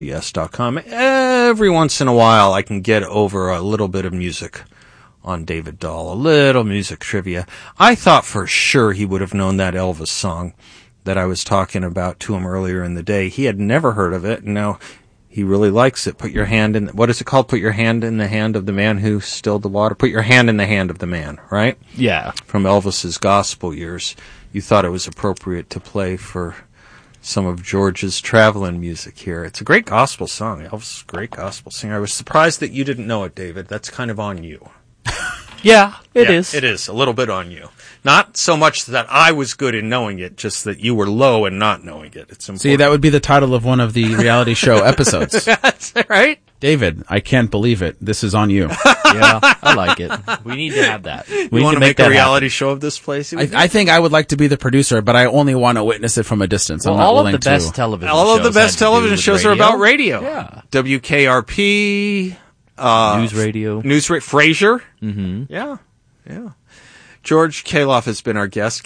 yes.com. Every once in a while, I can get over a little bit of music on David Dahl, a little music trivia. I thought for sure he would have known that Elvis song that I was talking about to him earlier in the day. He had never heard of it, and now he really likes it. Put your hand in, what is it called? Put your hand in the hand of the man who stilled the water. Put your hand in the hand of the man, right? Yeah. From Elvis's gospel years. You thought it was appropriate to play for some of George's traveling music here. It's a great gospel song. Elvis is a great gospel singer. I was surprised that you didn't know it, David. That's kind of on you. Yeah, it is. It is. A little bit on you. Not so much that I was good in knowing it, just that you were low in not knowing it. It's important. See, that would be the title of one of the reality show episodes. That's right. David, I can't believe it. This is on you. Yeah, I like it. We need to have that. We want to make a reality show of this place? I think I would like to be the producer, but I only want to witness it from a distance. Well, I'm not all willing of the best television shows. All of the best television shows are about radio. Yeah. WKRP. News radio. Frasier. Mm-hmm. Yeah. George Khalaf has been our guest.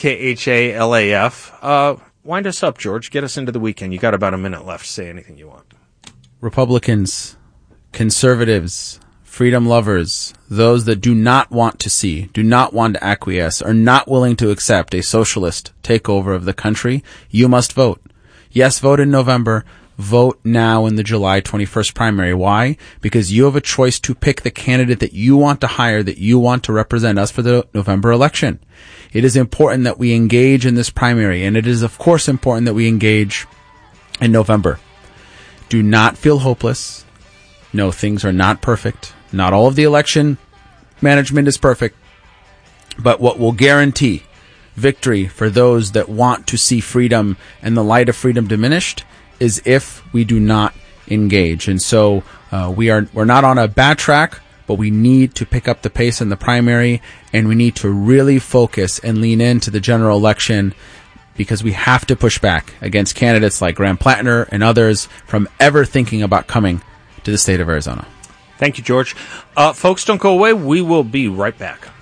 KHALAF. Wind us up, George. Get us into the weekend. You got about a minute left. Say anything you want. Republicans, conservatives, freedom lovers, those that do not want to see, do not want to acquiesce, are not willing to accept a socialist takeover of the country, you must vote. Yes, vote in November. Vote now in the July 21st primary. Why? Because you have a choice to pick the candidate that you want to hire, that you want to represent us for the November election. It is important that we engage in this primary, and it is, of course, important that we engage in November. Do not feel hopeless. No, things are not perfect. Not all of the election management is perfect. But what will guarantee victory for those that want to see freedom and the light of freedom diminished is if we do not engage. And so we're not on a bad track, but we need to pick up the pace in the primary, and we need to really focus and lean into the general election, because we have to push back against candidates like Graham Plattner and others from ever thinking about coming to the state of Arizona. Thank you, George. Folks, don't go away. We will be right back.